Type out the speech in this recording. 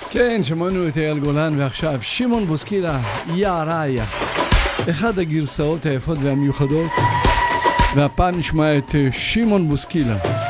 כן, שמענו את אייל גולן, ועכשיו שמעון בוסקילה, יא ראיה. אחד הגרסאות היפות והמיוחדות, והפעם נשמע את שמעון בוסקילה.